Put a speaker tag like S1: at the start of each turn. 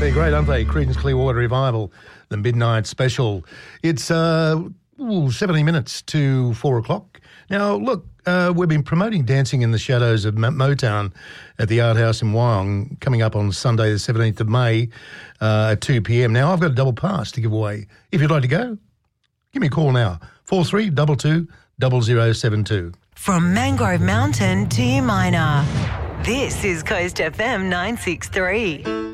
S1: They're great, aren't they? Creedence Clearwater Revival, the Midnight Special. It's 70 minutes to 4 o'clock. Now, look, we've been promoting Dancing in the Shadows of Motown at the Art House in Wyong, coming up on Sunday the 17th of May at 2 p.m. Now, I've got a double pass to give away. If you'd like to go, give me a call now, 4322 0072.
S2: From Mangrove Mountain to Umina, this is Coast FM 963.